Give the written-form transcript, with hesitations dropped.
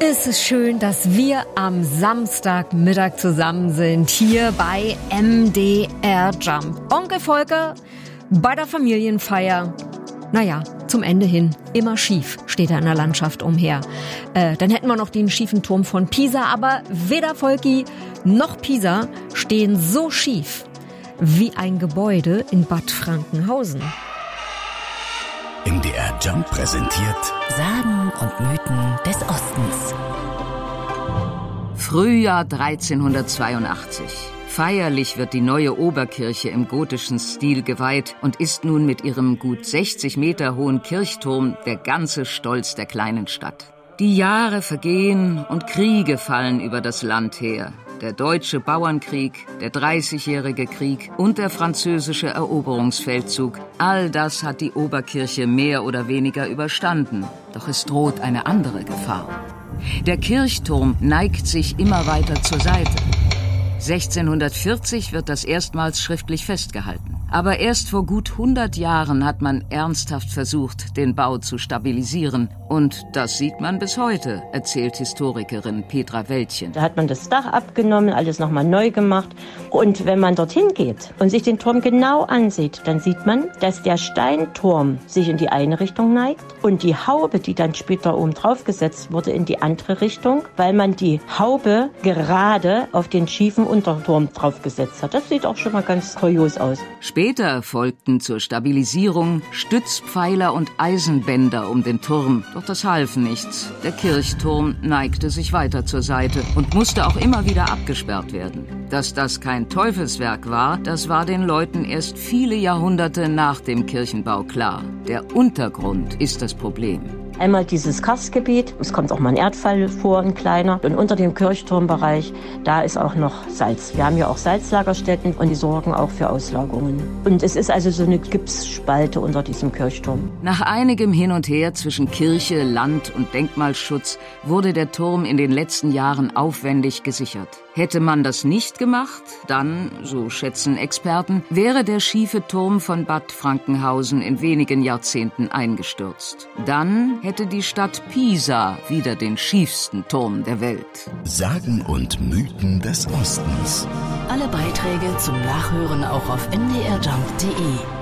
Ist es schön, dass wir am Samstagmittag zusammen sind, hier bei MDR Jump. Onkel Volker bei der Familienfeier. Naja, zum Ende hin immer schief steht er in der Landschaft umher. Dann hätten wir noch den schiefen Turm von Pisa, aber weder Volki noch Pisa stehen so schief wie ein Gebäude in Bad Frankenhausen. MDR Jump präsentiert Sagen und Mythen des Ostens. Frühjahr 1382. Feierlich wird die neue Oberkirche im gotischen Stil geweiht und ist nun mit ihrem gut 60 Meter hohen Kirchturm der ganze Stolz der kleinen Stadt. Die Jahre vergehen und Kriege fallen über das Land her. Der deutsche Bauernkrieg, der 30-jährige Krieg und der französische Eroberungsfeldzug. All das hat die Oberkirche mehr oder weniger überstanden. Doch es droht eine andere Gefahr. Der Kirchturm neigt sich immer weiter zur Seite. 1640 wird das erstmals schriftlich festgehalten. Aber erst vor gut 100 Jahren hat man ernsthaft versucht, den Bau zu stabilisieren. Und das sieht man bis heute, erzählt Historikerin Petra Wäldchen. Da hat man das Dach abgenommen, alles nochmal neu gemacht. Und wenn man dorthin geht und sich den Turm genau ansieht, dann sieht man, dass der Steinturm sich in die eine Richtung neigt und die Haube, die dann später oben drauf gesetzt wurde, in die andere Richtung, weil man die Haube gerade auf den schiefen Unterturm draufgesetzt hat. Das sieht auch schon mal ganz kurios aus. Später folgten zur Stabilisierung Stützpfeiler und Eisenbänder um den Turm. Doch das half nichts. Der Kirchturm neigte sich weiter zur Seite und musste auch immer wieder abgesperrt werden. Dass das kein Teufelswerk war, das war den Leuten erst viele Jahrhunderte nach dem Kirchenbau klar. Der Untergrund ist das Problem. Einmal dieses Karstgebiet, es kommt auch mal ein Erdfall vor, ein kleiner. Und unter dem Kirchturmbereich, da ist auch noch Salz. Wir haben ja auch Salzlagerstätten und die sorgen auch für Auslagerungen. Und es ist also so eine Gipsspalte unter diesem Kirchturm. Nach einigem Hin und Her zwischen Kirche, Land und Denkmalschutz wurde der Turm in den letzten Jahren aufwendig gesichert. Hätte man das nicht gemacht, dann, so schätzen Experten, wäre der schiefe Turm von Bad Frankenhausen in wenigen Jahrzehnten eingestürzt. Dann hätte die Stadt Pisa wieder den schiefsten Turm der Welt. Sagen und Mythen des Ostens. Alle Beiträge zum Nachhören auch auf mdrjump.de.